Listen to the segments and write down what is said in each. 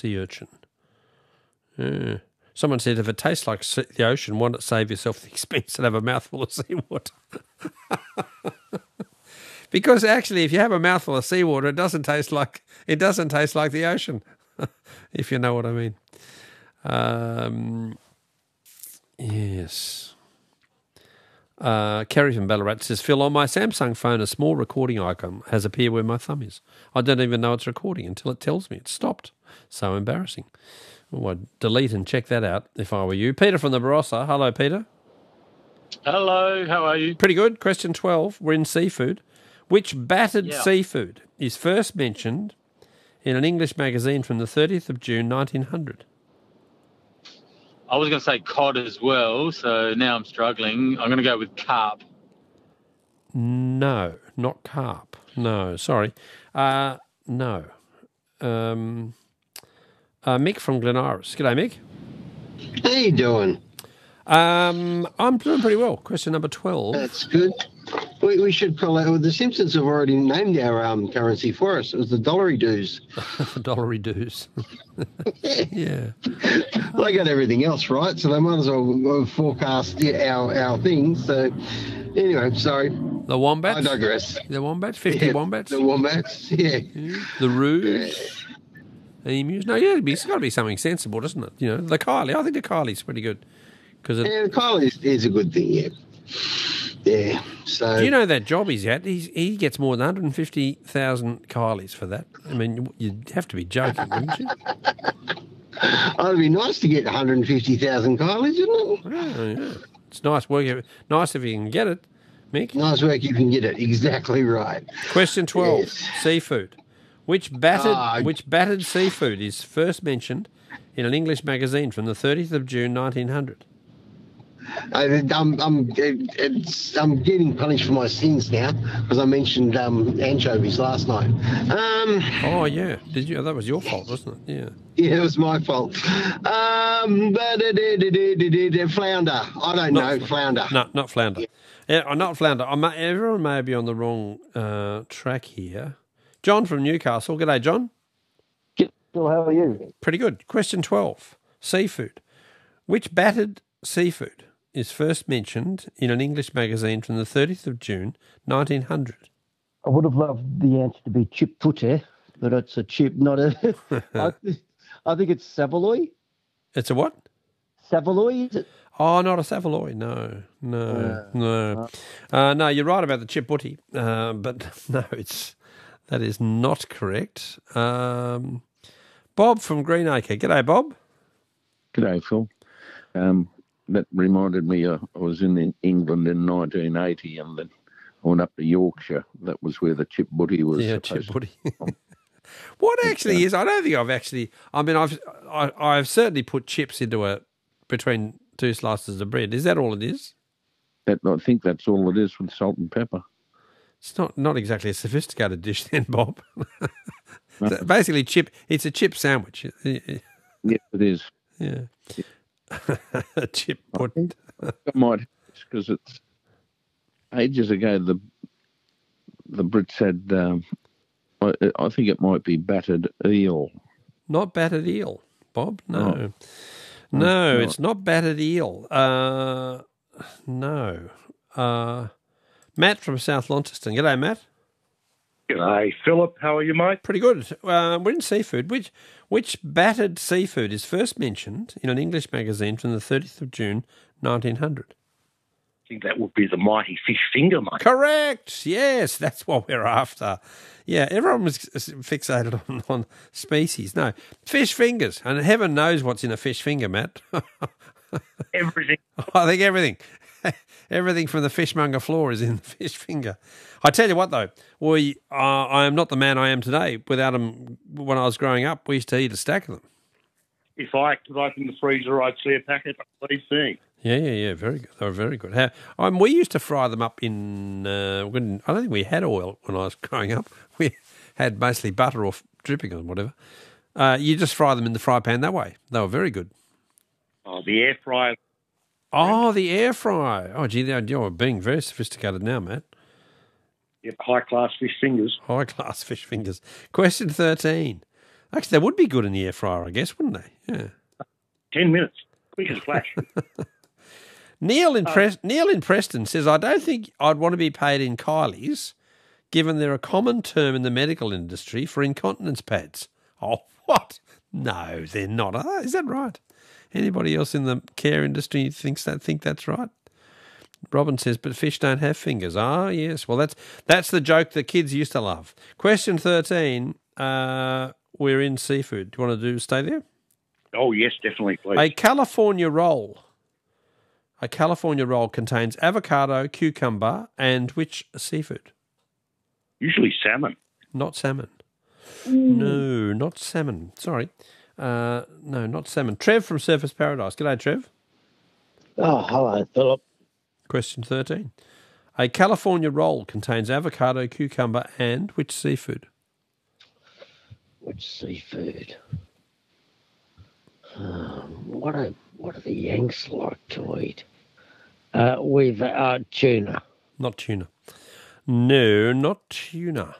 sea urchin. Someone said if it tastes like the ocean, why not save yourself the expense and have a mouthful of seawater? Because actually, if you have a mouthful of seawater, it doesn't taste like the ocean, if you know what I mean. Yes. Kerry from Ballarat says, Phil, on my Samsung phone, a small recording icon has appeared where my thumb is. I don't even know it's recording until it tells me it's stopped. So embarrassing. Oh, I'd delete and check that out if I were you. Peter from the Barossa. Hello, Peter. Hello, how are you? Pretty good. Question 12. We're in seafood. Which battered seafood is first mentioned in an English magazine from the 30th of June, 1900? I was going to say cod as well, so now I'm struggling. I'm going to go with carp. No, not carp. No, sorry. No. Mick from Glen Iris. G'day, Mick. How you doing? I'm doing pretty well. Question number 12. That's good. We should call out. The Simpsons have already named our currency for us. It was the dollary dues. The dollary dues. Yeah. Well, they got everything else right, so they might as well forecast our things. So anyway, sorry. The wombats. I digress. The wombats. 50 wombats. The wombats. Yeah. The roos. Emus. No, yeah, it's got to be something sensible, doesn't it? You know, the Kylie. I think the Kylie's pretty good. The Kylie is a good thing. Yeah. Yeah. So do you know that job he's at? He gets more than 150,000 Kylies for that. I mean, you'd have to be joking, wouldn't you? Oh, it'd be nice to get 150,000 Kylies, isn't it? Oh, yeah. It's nice work. Nice if you can get it, Mick. Nice work, you can get it. Exactly right. Question 12. Yes. Seafood. Which battered seafood is first mentioned in an English magazine from the 30th of June, 1900? I'm getting punished for my sins now because I mentioned anchovies last night. Oh yeah, did you? That was your fault, wasn't it? Yeah. Yeah, it was my fault. Flounder. I don't know. Flounder. No, not flounder. Yeah, not flounder. Everyone may be on the wrong track here. John from Newcastle. G'day, John. Phil, how are you? Pretty good. Question 12. Seafood. Which battered seafood is first mentioned in an English magazine from the 30th of June, 1900? I would have loved the answer to be chip putte, but it's a chip, not a... I think it's saveloy. It's a what? Saveloy, is it? Oh, not a saveloy. No. No, you're right about the chip putte, but no, that is not correct. Bob from Greenacre. G'day, Bob. G'day, Phil. That reminded me I was in England in 1980 and then I went up to Yorkshire. That was where the chip butty was. Yeah, chip butty. What actually is, I don't think I've actually, I mean, I've certainly put chips into between two slices of bread. Is that all it is? I think that's all it is with salt and pepper. It's not exactly a sophisticated dish then, Bob. So basically, it's a chip sandwich. Yes, it is. Yeah. Chip pudding. I might, because it's ages ago. The Brits had. I think it might be battered eel. Not battered eel, Bob. No, it's not battered eel. No. Matt from South Launceston. G'day, Matt. G'day, Philip. How are you, mate? Pretty good. We're in seafood. Which battered seafood is first mentioned in an English magazine from the 30th of June, 1900? I think that would be the mighty fish finger, mate. Correct. Yes, that's what we're after. Yeah, everyone was fixated on species. No, fish fingers. And heaven knows what's in a fish finger, Matt. Everything. I think everything. Everything from the fishmonger floor is in the fish finger. I tell you what, though, I am not the man I am today. Without them, when I was growing up, we used to eat a stack of them. If I could open the freezer, I'd see a packet of these things. Yeah, very good. They were very good. We used to fry them up in. I don't think we had oil when I was growing up. We had mostly butter or dripping or whatever. You just fry them in the fry pan that way. They were very good. Oh, the air fryer. Oh, the air fryer. Oh, gee, you're being very sophisticated now, Matt. Yep, high-class fish fingers. High-class fish fingers. Question 13. Actually, they would be good in the air fryer, I guess, wouldn't they? Yeah. 10 minutes. Quick as flash. Neil in Preston says, I don't think I'd want to be paid in Kylie's, given they're a common term in the medical industry for incontinence pads. Oh, what? No, they're not. Are they? Is that right? Anybody else in the care industry think that's right? Robin says, but fish don't have fingers. Ah, yes. Well, that's the joke the kids used to love. Question 13. We're in seafood. Do you want to stay there? Oh, yes, definitely, please. A California roll contains avocado, cucumber, and which seafood? Usually salmon. Not salmon. No, not salmon. Sorry. No, not salmon. Trev from Surfers Paradise. G'day, Trev. Oh, hello, Philip. Question 13. A California roll contains avocado, cucumber, and which seafood? Which seafood? What do the Yanks like to eat? With tuna. Not tuna. No, not tuna.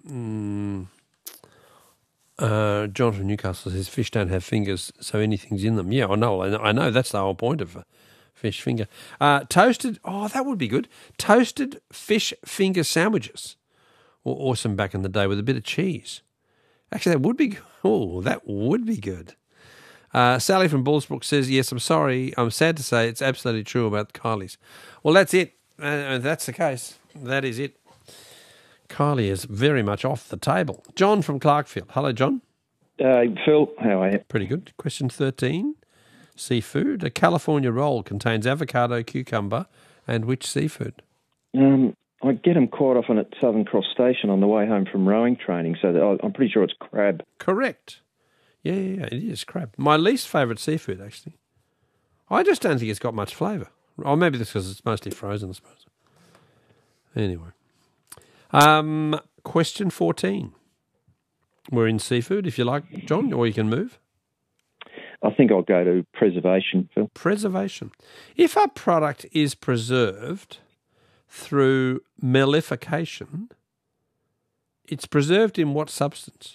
John from Newcastle says fish don't have fingers, so anything's in them. Yeah, I know. That's the whole point of a fish finger. Toasted. Oh, that would be good. Toasted fish finger sandwiches. Awesome back in the day with a bit of cheese. Actually, that would be. Oh, that would be good. Sally from Bullsbrook says, yes, I'm sorry. I'm sad to say it's absolutely true about Kylie's. Well, that's it. That's the case. That is it. Kylie is very much off the table. John from Clarkfield. Hello, John. Phil, how are you? Pretty good. Question 13. Seafood. A California roll contains avocado, cucumber, and which seafood? I get them quite often at Southern Cross Station on the way home from rowing training, so I'm pretty sure it's crab. Correct. Yeah, it is crab. My least favourite seafood, actually. I just don't think it's got much flavour. Or maybe that's because it's mostly frozen, I suppose. Anyway. Question 14. We're in seafood, if you like, John, or you can move. I think I'll go to preservation, Phil. Preservation. If a product is preserved through mellification, it's preserved in what substance?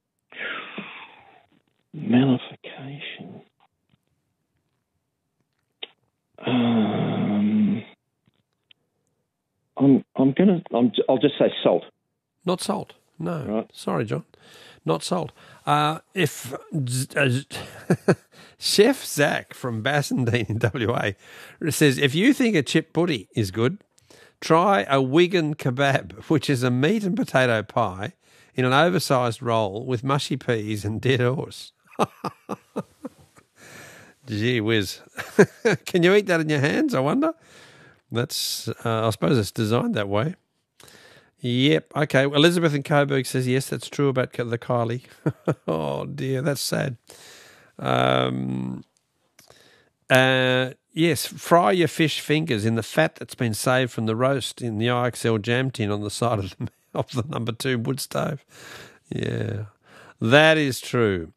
Mellification. I'll just say salt. Not salt. No. Right. Sorry, John. Not salt. If Chef Zach from Bassendean in WA says, if you think a chip putty is good, try a Wigan kebab, which is a meat and potato pie in an oversized roll with mushy peas and dead horse. Gee whiz. Can you eat that in your hands, I wonder? That's, I suppose it's designed that way. Yep. Okay. Well, Elizabeth in Coburg says, yes, that's true about the Kylie. Oh, dear. That's sad. Yes. Fry your fish fingers in the fat that's been saved from the roast in the IXL jam tin on the side of the number 2 wood stove. Yeah. That is true.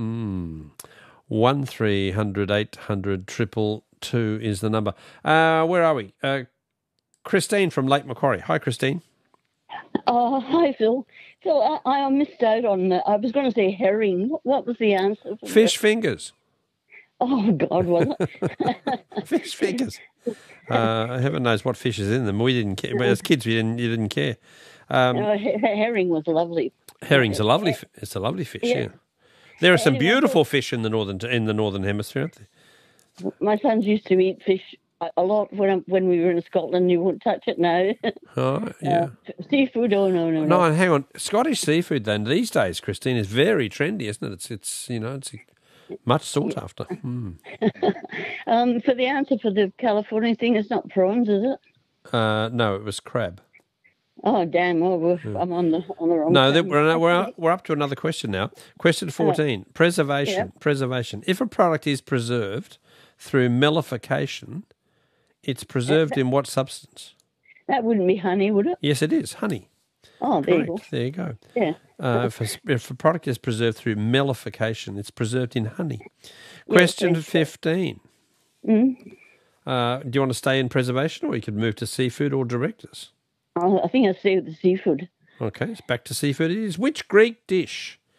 1300 800 222 is the number. Where are we? Christine from Lake Macquarie. Hi, Christine. Oh, hi, Phil. So I missed out on, I was going to say herring. What was the answer? Fish fingers. Oh, God, was it? Fish fingers. Heaven knows what fish is in them. We didn't care. But as kids, you didn't care. Herring was lovely. Herring's a lovely fish, yeah. There are some beautiful fish in the northern hemisphere, aren't there? My sons used to eat fish a lot when we were in Scotland. You won't touch it now. Oh, yeah. Seafood, oh, no. No, hang on. Scottish seafood, then, these days, Christine, is very trendy, isn't it? It's much sought after. For the answer for the California thing, it's not prawns, is it? No, it was crab. Oh, damn. Oh, I'm on the wrong side. We're up to another question now. Question 14, preservation. Yeah. Preservation. If a product is preserved through mellification, it's preserved in what substance? That wouldn't be honey, would it? Yes, it is. Honey. Oh, there you go. There you go. Yeah. If a product is preserved through mellification, it's preserved in honey. Question 15. Mm. Do you want to stay in preservation, or you could move to seafood or direct us? I think I'll stay with the seafood. Okay, it's back to seafood it is. Which Greek dish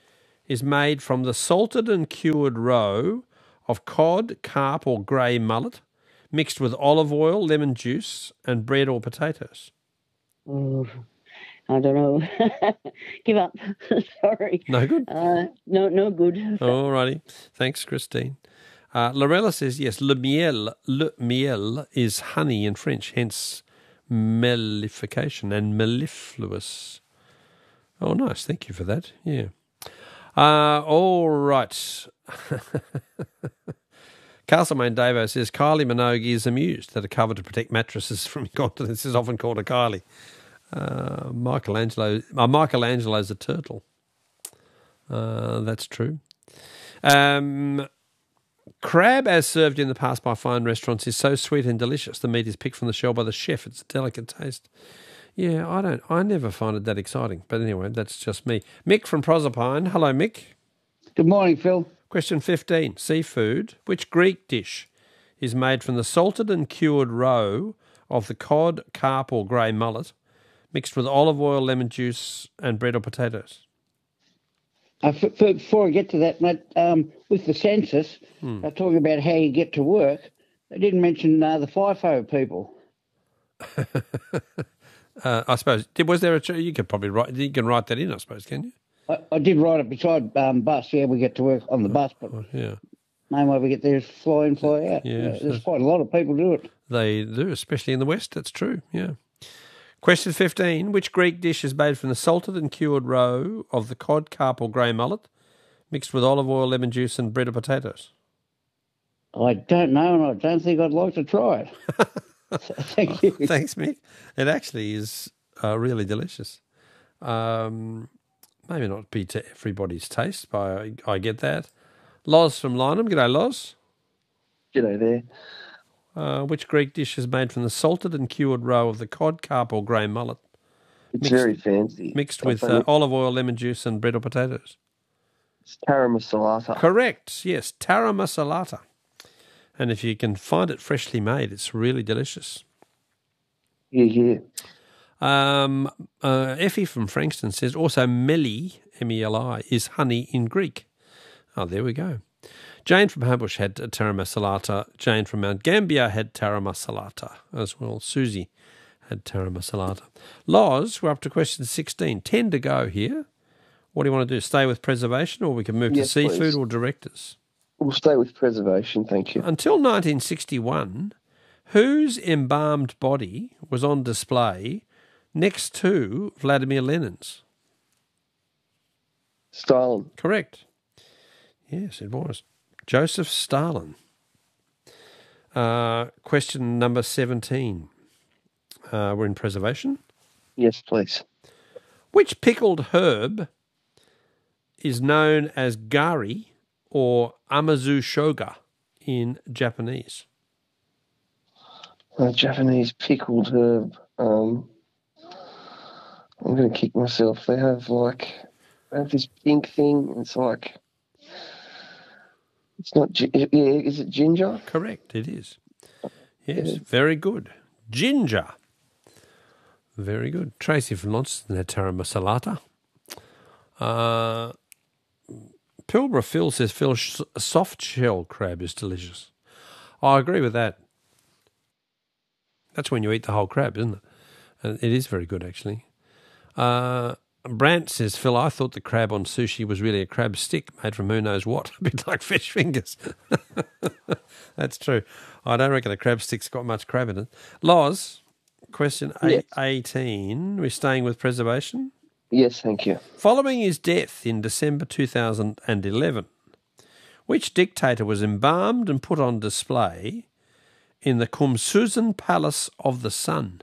is made from the salted and cured roe of cod, carp or grey mullet, mixed with olive oil, lemon juice and bread or potatoes? Oh, I don't know. Give up. Sorry. No good? No good. All righty. Thanks, Christine. Lorella says, yes, le miel is honey in French, hence mellification and mellifluous. Oh, nice. Thank you for that. Yeah. All right. Castlemaine Davo says, Kylie Minogue is amused that a cover to protect mattresses from incontinence is often called a Kylie. Michelangelo's a turtle. That's true. Crab, as served in the past by fine restaurants, is so sweet and delicious. The meat is picked from the shell by the chef. It's a delicate taste. Yeah, I never find it that exciting. But anyway, that's just me. Mick from Proserpine. Hello, Mick. Good morning, Phil. Question 15. Seafood. Which Greek dish is made from the salted and cured roe of the cod, carp or grey mullet, mixed with olive oil, lemon juice and bread or potatoes? Before I get to that, mate, with the census, they're talking about how you get to work. They didn't mention the FIFO people. I suppose. Was there you could probably write. You can write that in, I suppose, can you? I did write it beside bus. Yeah, we get to work on the bus, but yeah, main way we get there is fly in, fly out. Yeah, there's quite a lot of people do it. They do, especially in the West. That's true. Yeah. Question 15. Which Greek dish is made from the salted and cured roe of the cod, carp or grey mullet, mixed with olive oil, lemon juice and bread or potatoes? I don't know, and I don't think I'd like to try it. Thank you. Thanks, Mick. It actually is really delicious. Maybe not be to everybody's taste, but I get that. Loz from Lynham. G'day, Loz. G'day there. Which Greek dish is made from the salted and cured roe of the cod, carp or grey mullet? It's very fancy. Mixed with olive oil, lemon juice and bread or potatoes. It's tara masala. Correct, yes, tara masala. And if you can find it freshly made, it's really delicious. Yeah. Effie from Frankston says, also meli, M-E-L-I, is honey in Greek. Oh, there we go. Jane from Homebush had tara masala. Jane from Mount Gambier had tara masala as well. Susie had tara masala. Loz, we're up to question 16. 10 to go here. What do you want to do? Stay with preservation, or we can move to seafood please. Or directors? We'll stay with preservation, thank you. Until 1961, whose embalmed body was on display next to Vladimir Lenin's? Stalin. Correct. Yes, it was. Joseph Stalin. Question number 17. We're in preservation. Yes, please. Which pickled herb is known as gari or amazu shoga in Japanese? Japanese pickled herb. I'm going to kick myself. They have this pink thing. It's like, it's not, is it ginger? Correct, it is. Yes, very good. Ginger. Very good. Tracy from Launceston had tara masala. Pilbara Phil says, Phil, soft shell crab is delicious. I agree with that. That's when you eat the whole crab, isn't it? And it is very good, actually. Brant says, Phil, I thought the crab on sushi was really a crab stick made from who knows what, a bit like fish fingers. That's true. I don't reckon a crab stick's got much crab in it. Loz, question 18. We're staying with preservation? Yes, thank you. Following his death in December 2011, which dictator was embalmed and put on display in the Kumsusan Palace of the Sun?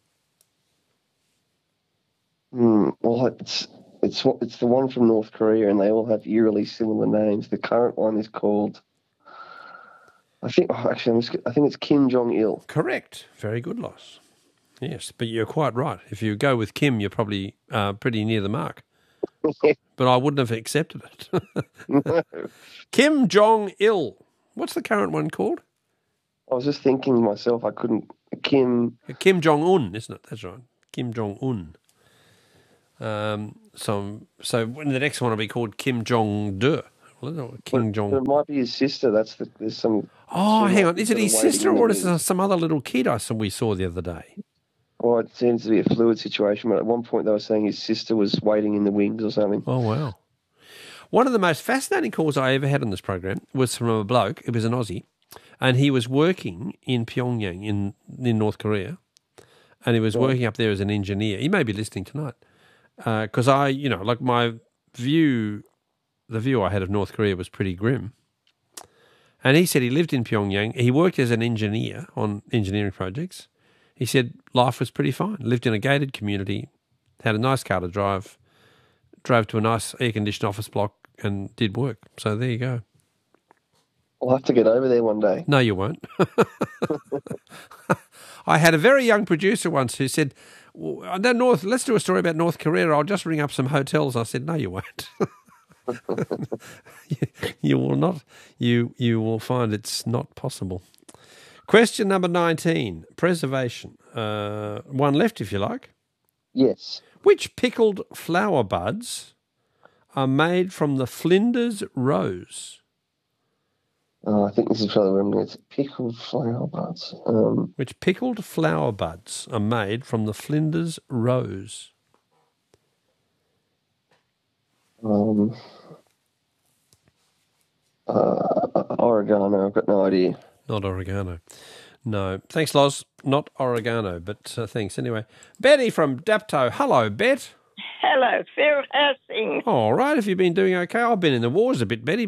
Well, it's the one from North Korea, and they all have eerily similar names. The current one is called, I think it's Kim Jong-il. Correct. Very good, Loss. Yes, but you're quite right. If you go with Kim, you're probably pretty near the mark. But I wouldn't have accepted it. Kim Jong-il. What's the current one called? I was just thinking to myself, I couldn't. Kim Jong-un, isn't it? That's right. Kim Jong-un. So when the next one will be called Kim Jong-de. Kim Jong. It might be his sister. There's some. Oh, hang on. Is it his sister or is it some other little kid we saw the other day? Well, it seems to be a fluid situation, but at one point they were saying his sister was waiting in the wings or something. Oh, wow. One of the most fascinating calls I ever had on this program was from a bloke. It was an Aussie, and he was working in Pyongyang in North Korea, and he was working up there as an engineer. He may be listening tonight because my view, the view I had of North Korea was pretty grim. And he said he lived in Pyongyang. He worked as an engineer on engineering projects. He said life was pretty fine. Lived in a gated community, had a nice car to drive, drove to a nice air-conditioned office block and did work. So there you go. I'll have to get over there one day. No, you won't. I had a very young producer once who said, let's do a story about North Korea. I'll just ring up some hotels. I said, no, you won't. You will not. You will find it's not possible. Question number 19, preservation. One left, if you like. Yes. Which pickled flower buds are made from the Flinders rose? I think this is probably when it's pickled flower buds. Which pickled flower buds are made from the Flinders rose? Oregano, I've got no idea. Not oregano. No. Thanks, Loz. Not oregano, but thanks anyway. Betty from Dapto. Hello, Bet. Hello, Phil. How's things? All right. Have you been doing okay? I've been in the wars a bit, Betty.